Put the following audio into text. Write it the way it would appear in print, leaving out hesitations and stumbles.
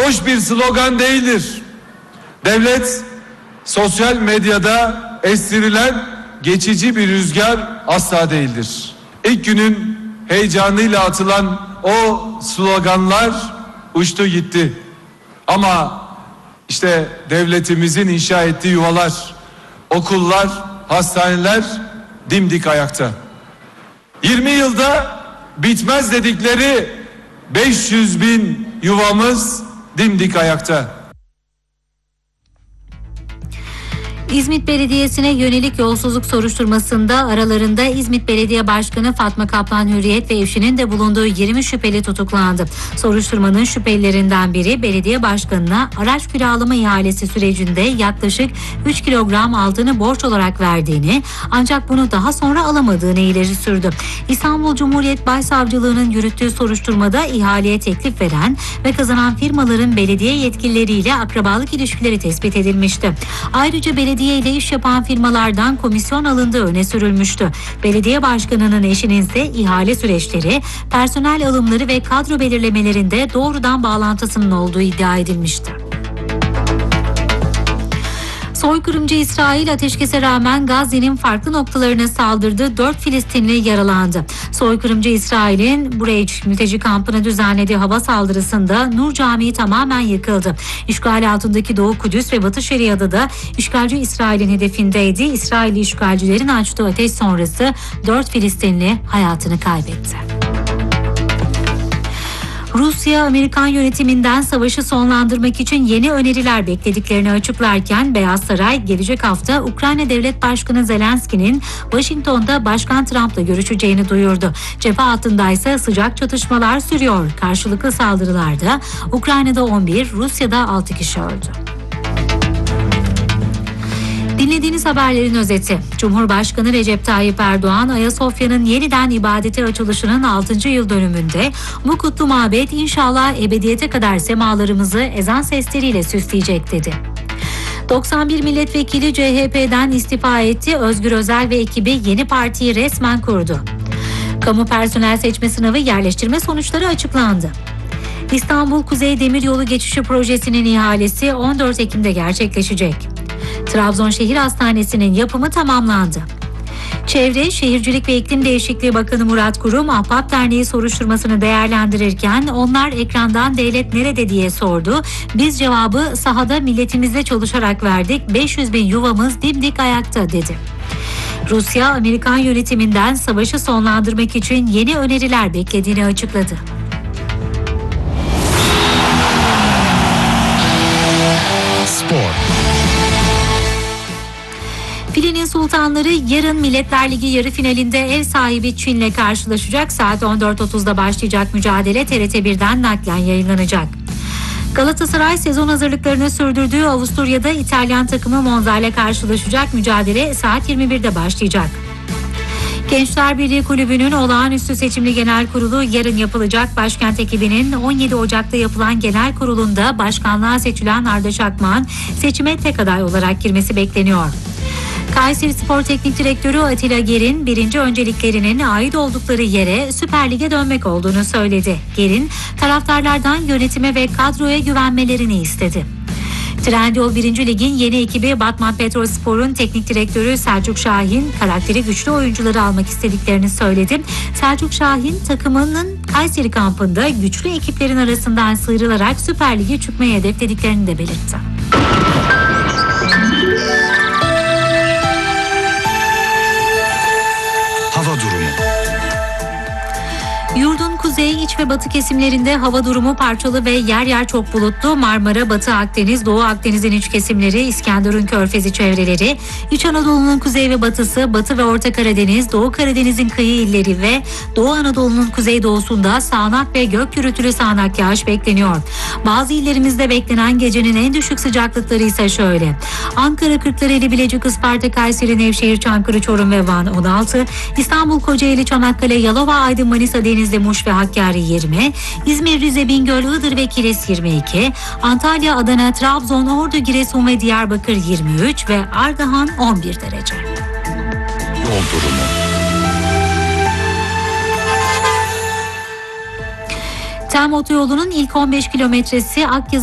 boş bir slogan değildir. Devlet sosyal medyada estirilen geçici bir rüzgar asla değildir. İlk günün heyecanıyla atılan o sloganlar uçtu gitti. Ama işte devletimizin inşa ettiği yuvalar, okullar, hastaneler dimdik ayakta. 20 yılda bitmez dedikleri 500 bin yuvamız dimdik ayakta. İzmit Belediyesi'ne yönelik yolsuzluk soruşturmasında aralarında İzmit Belediye Başkanı Fatma Kaplan Hürriyet ve eşinin de bulunduğu 20 şüpheli tutuklandı. Soruşturmanın şüphelilerinden biri belediye başkanına araç kiralama ihalesi sürecinde yaklaşık 3 kilogram altını borç olarak verdiğini ancak bunu daha sonra alamadığını ileri sürdü. İstanbul Cumhuriyet Başsavcılığı'nın yürüttüğü soruşturmada ihaleye teklif veren ve kazanan firmaların belediye yetkilileriyle akrabalık ilişkileri tespit edilmişti. Ayrıca belediye ile iş yapan firmalardan komisyon alındığı öne sürülmüştü. Belediye başkanının eşinin ise ihale süreçleri, personel alımları ve kadro belirlemelerinde doğrudan bağlantısının olduğu iddia edilmişti. Soykırımcı İsrail ateşkese rağmen Gazze'nin farklı noktalarına saldırdı. 4 Filistinli yaralandı. Soykırımcı İsrail'in Bureç mülteci kampına düzenlediği hava saldırısında Nur Camii tamamen yıkıldı. İşgal altındaki Doğu Kudüs ve Batı Şeria'da da işgalci İsrail'in hedefindeydi. İsrailli işgalcilerin açtığı ateş sonrası 4 Filistinli hayatını kaybetti. Rusya, Amerikan yönetiminden savaşı sonlandırmak için yeni öneriler beklediklerini açıklarken Beyaz Saray gelecek hafta Ukrayna Devlet Başkanı Zelenski'nin Washington'da Başkan Trump'la görüşeceğini duyurdu. Cephe hattında ise sıcak çatışmalar sürüyor. Karşılıklı saldırılarda Ukrayna'da 11, Rusya'da 6 kişi öldü. Dinlediğiniz haberlerin özeti. Cumhurbaşkanı Recep Tayyip Erdoğan, Ayasofya'nın yeniden ibadete açılışının 6. yıl dönümünde bu kutlu mabet inşallah ebediyete kadar semalarımızı ezan sesleriyle süsleyecek dedi. 91 milletvekili CHP'den istifa etti. Özgür Özel ve ekibi yeni partiyi resmen kurdu. Kamu personel seçme sınavı yerleştirme sonuçları açıklandı. İstanbul Kuzey Demiryolu Geçişi Projesi'nin ihalesi 14 Ekim'de gerçekleşecek. Trabzon Şehir Hastanesi'nin yapımı tamamlandı. Çevre, Şehircilik ve İklim Değişikliği Bakanı Murat Kurum, Ahbap Derneği soruşturmasını değerlendirirken onlar ekrandan devlet nerede diye sordu. Biz cevabı sahada milletimizle çalışarak verdik. 500 bin yuvamız dimdik ayakta dedi. Rusya, Amerikan yönetiminden savaşı sonlandırmak için yeni öneriler beklediğini açıkladı. Spor. Filenin Sultanları yarın Milletler Ligi yarı finalinde ev sahibi Çin'le karşılaşacak. Saat 14.30'da başlayacak mücadele TRT1'den naklen yayınlanacak. Galatasaray sezon hazırlıklarını sürdürdüğü Avusturya'da İtalyan takımı Monza ile karşılaşacak. Mücadele saat 21'de başlayacak. Gençler Birliği Kulübü'nün olağanüstü seçimli genel kurulu yarın yapılacak. Başkent ekibinin 17 Ocak'ta yapılan genel kurulunda başkanlığa seçilen Arda Şakman seçime tek aday olarak girmesi bekleniyor. Kayseri Spor Teknik Direktörü Atilla Ger'in birinci önceliklerinin ait oldukları yere Süper Lig'e dönmek olduğunu söyledi. Ger'in taraftarlardan yönetime ve kadroya güvenmelerini istedi. Trendyol 1. Lig'in yeni ekibi Batman Petrolspor'un teknik direktörü Selçuk Şahin karakteri güçlü oyuncuları almak istediklerini söyledi. Selçuk Şahin takımının Kayseri kampında güçlü ekiplerin arasından sıyrılarak Süper Lig'e çıkmayı hedeflediklerini de belirtti. Hava durumu. Yurdun kuzey, iç ve batı kesimlerinde hava durumu parçalı ve yer yer çok bulutlu. Marmara, Batı Akdeniz, Doğu Akdeniz'in iç kesimleri, İskenderun Körfezi çevreleri, İç Anadolu'nun kuzey ve batısı, Batı ve Orta Karadeniz, Doğu Karadeniz'in kıyı illeri ve Doğu Anadolu'nun kuzeydoğusunda sağanak ve gök gürültülü sağanak yağış bekleniyor. Bazı illerimizde beklenen gecenin en düşük sıcaklıkları ise şöyle. Ankara, Kırklareli, Bilecik, Isparta, Kayseri, Nevşehir, Çankırı, Çorum ve Van 16, İstanbul, Kocaeli, Çanakkale, Yalova, Aydın, Manisa, Denizli, Muş ve Hakkari 20, İzmir, Rize, Bingöl, Iğdır ve Kilis 22, Antalya, Adana, Trabzon, Ordu, Giresun ve Diyarbakır 23 ve Ardahan 11 derece. Yol durumu. TEM otoyolunun ilk 15 kilometresi Akyazı